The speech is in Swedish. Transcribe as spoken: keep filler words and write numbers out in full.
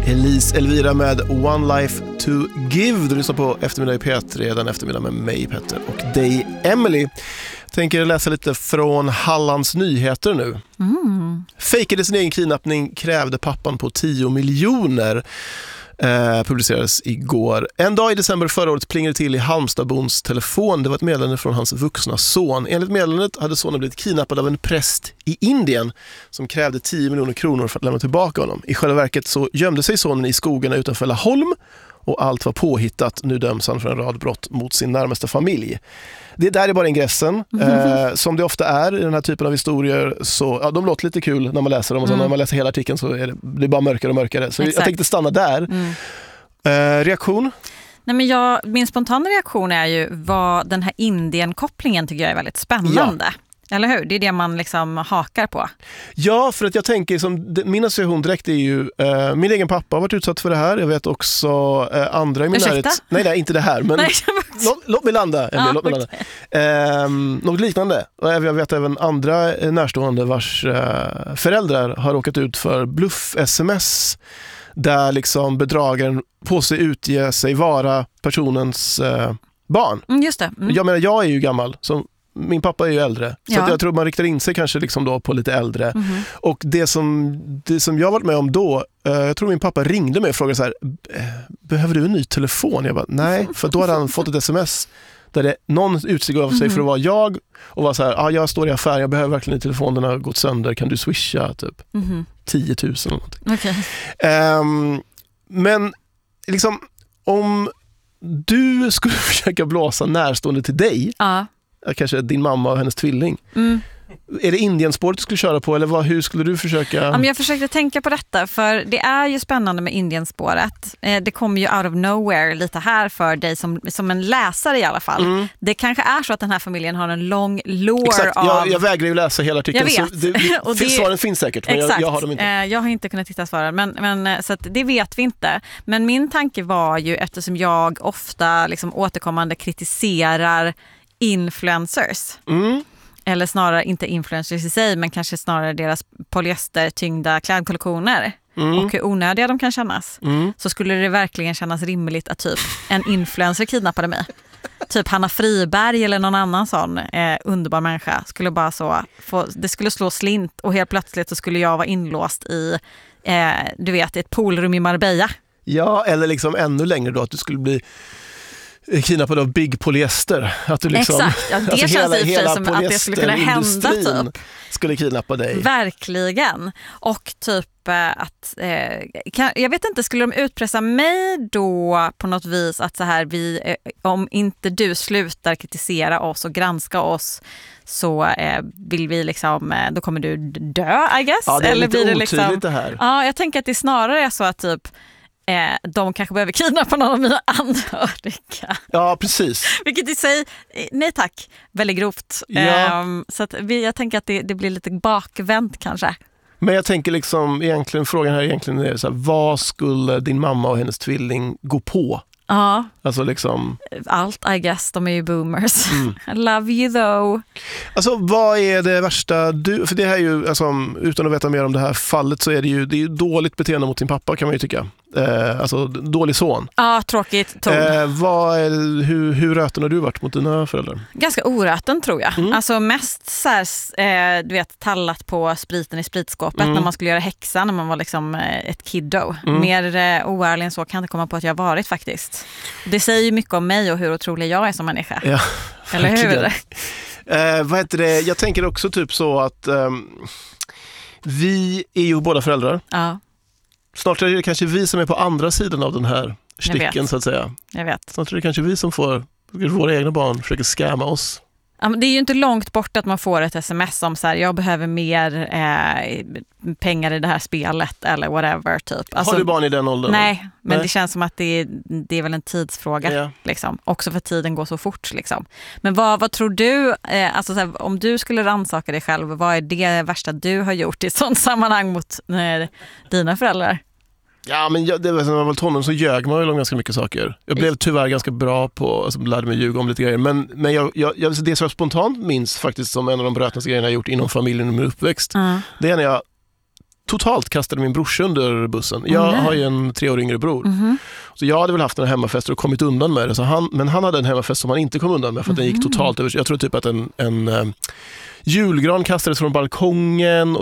Elise Elvira med One Life to Give. Du lyssnar på Eftermiddag i P tre, den eftermiddag med mig, Petter, och dig, Emily. Jag tänker läsa lite från Hallands Nyheter nu. Mm. Fejkade sin egen kidnappning, krävde pappan på tio miljoner. Eh, publicerades igår. En dag i december förra året plingade till i Halmstadbons telefon. Det var ett meddelande från hans vuxna son. Enligt meddelandet hade sonen blivit kidnappad av en präst i Indien som krävde tio miljoner kronor för att lämna tillbaka honom. I själva verket så gömde sig sonen i skogarna utanför Laholm och allt var påhittat. Nu döms han för en rad brott mot sin närmaste familj. Det där är bara ingressen. Mm. Eh, som det ofta är i den här typen av historier, så ja, de låter lite kul när man läser dem, och sen mm. när man läser hela artikeln så är det, det är bara mörkare och mörkare. Så Exakt. Jag tänkte stanna där. Mm. Eh, reaktion? Nej, men jag, min spontana reaktion är ju vad den här Indien-kopplingen tycker jag är väldigt spännande. Ja. Eller hur? Det är det man liksom hakar på. Ja, för att jag tänker, som, min association direkt är ju eh, min egen pappa har varit utsatt för det här. Jag vet också eh, andra i min närhet. Nej, nej, inte det här. Men låt, låt mig landa. Emil, ja, låt mig okay. landa. Eh, något liknande. Jag vet även andra närstående vars eh, föräldrar har råkat ut för bluff-sms där liksom bedragaren på sig utger sig vara personens eh, barn. Mm, just det. Mm. Jag menar, jag är ju gammal som min pappa är ju äldre, så ja. att jag tror man riktar in sig kanske liksom då på lite äldre. Mm-hmm. Och det som, det som jag varit med om då, eh, jag tror min pappa ringde mig och frågade så här: behöver du en ny telefon? Jag bara, nej, för då hade han fått ett sms där det, någon utsteg av sig mm-hmm. för att vara jag och var så här, ah, jag står i affär, jag behöver verkligen en telefon, den har gått sönder, kan du swisha typ mm-hmm. tio tusen eller någonting. Okay. Um, men liksom, om du skulle försöka blåsa närstående till dig, ja. kanske din mamma och hennes tvilling. Mm. Är det Indienspåret du skulle köra på, eller vad, hur skulle du försöka? Ja, men jag försökte tänka på detta, för det är ju spännande med Indienspåret. Eh, det kommer ju out of nowhere lite här för dig som, som en läsare i alla fall. Mm. Det kanske är så att den här familjen har en lång lore. Exakt. av... Jag, jag vägrar ju läsa hela artikeln. Jag vet. Så det, det, och det... Svaren finns säkert, men jag, jag har dem inte. Eh, jag har inte kunnat hitta svaren, men, men, så att det vet vi inte. Men min tanke var ju, eftersom jag ofta liksom återkommande kritiserar influencers. Mm. Eller snarare inte influencers i sig, men kanske snarare deras polyestertyngda klädkollektioner. Mm. Och hur onödiga de kan kännas. Mm. Så skulle det verkligen kännas rimligt att typ en influencer kidnappade mig. Typ Hanna Friberg eller någon annan sån eh, underbar människa skulle bara så få, det skulle slå slint och helt plötsligt så skulle jag vara inlåst i eh, du vet, ett poolrum i Marbella. Ja, eller liksom ännu längre då, att du skulle bli kidnappad av Big Polyester. Att du liksom, exakt, ja, det alltså känns hela, i och som att det skulle kunna hända typ. Skulle kidnappa dig. Verkligen. Och typ att eh, kan, jag vet inte, skulle de utpressa mig då på något vis att så här, vi, eh, om inte du slutar kritisera oss och granska oss så eh, vill vi liksom, eh, då kommer du dö, I guess. Ja, det är eller lite blir det otydligt liksom, det här. Ja, jag tänker att det snarare är så att typ Eh, de kanske behöver kidnappa någon av mina anhöriga. Ja, precis. Vilket i sig, nej tack, väldigt grovt. Ja. Eh, så att vi, jag tänker att det, det blir lite bakvänt kanske. Men jag tänker liksom, egentligen, frågan här egentligen är så här, vad skulle din mamma och hennes tvilling gå på? Ja. Alltså liksom... Allt, I guess. De är ju boomers. Mm. I love you though. Alltså, vad är det värsta du... För det här är ju, alltså, utan att veta mer om det här fallet så är det ju, det är ju dåligt beteende mot sin pappa, kan man ju tycka. Eh, alltså, dålig son. Ja, tråkigt ton. Eh, vad är, hur, hur röten har du varit mot dina föräldrar? Ganska oröten, tror jag. Mm. Alltså mest så här, eh, du vet, tallat på spriten i spritskåpet mm. när man skulle göra häxa, när man var liksom eh, ett kiddo. Mm. Mer eh, oärlig än så kan det komma på att jag har varit faktiskt. Det säger ju mycket om mig och hur otrolig jag är som människa. Ja, eller hur? Eh, vad heter det? Jag tänker också typ så att um, vi är ju båda föräldrar. Ja. Snart är det kanske vi som är på andra sidan av den här sticken, så att säga. Jag vet. Snart är det kanske vi som får, våra egna barn försöker skämma oss. Ja, men det är ju inte långt bort att man får ett sms om så här, jag behöver mer eh, pengar i det här spelet eller whatever typ. Alltså, har du barn i den åldern? Nej, men nej. Det känns som att det är, det är väl en tidsfråga ja. liksom. Också för tiden går så fort liksom. Men vad, vad tror du, eh, alltså så här, om du skulle rannsaka dig själv, vad är det värsta du har gjort i sånt sammanhang mot eh, dina föräldrar? Ja, men jag, det var, när jag var tonåring så ljög man ju om ganska mycket saker. Jag blev tyvärr ganska bra på, alltså lärde mig ljuga om lite grejer. Men, men jag, jag, jag, det som jag spontant minns faktiskt som en av de brötnaste grejerna jag gjort inom familjen och min uppväxt, mm. det är när jag totalt kastade min brorsa under bussen. Jag Mm. har ju en tre år yngre bror. Mhm. Så jag hade väl haft en hemmafest och kommit undan med det. Så han, men han hade en hemmafest som han inte kom undan med för att den gick totalt över. Jag tror typ att en, en eh, julgran kastades från balkongen.